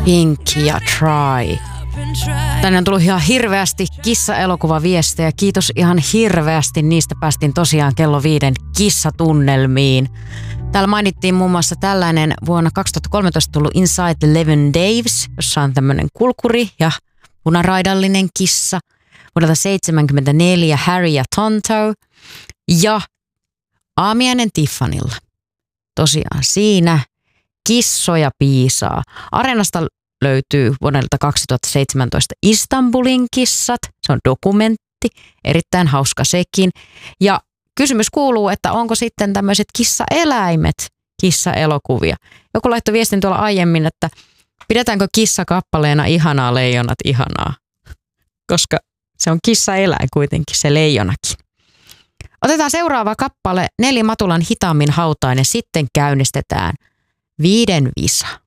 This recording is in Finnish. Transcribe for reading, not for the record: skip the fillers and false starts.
Pink ja Try. Tänne on tullut ihan hirveästi kissa-elokuvaviestejä. Kiitos ihan hirveästi. Niistä päästiin tosiaan kello 5 kissatunnelmiin. Täällä mainittiin muun muassa tällainen vuonna 2013 tullut Inside the Llewyn Daves, jossa on tämmöinen kulkuri ja punaraidallinen kissa. Vuodelta 1974 Harry ja Tonto ja Aamiainen Tiffanylla. Tosiaan siinä kissoja piisaa. Areenasta löytyy vuodelta 2017 Istanbulin kissat. Se on dokumentti, erittäin hauska sekin. Ja kysymys kuuluu, että onko sitten tämmöiset kissaeläimet kissaelokuvia. Joku laittoi viestin tuolla aiemmin, että pidetäänkö kissa kappaleena Ihanaa leijonat ihanaa, koska se on kissaeläin kuitenkin, se leijonakin. Otetaan seuraava kappale, Nelli Matulan Hitaammin hautainen, sitten käynnistetään 5 visa.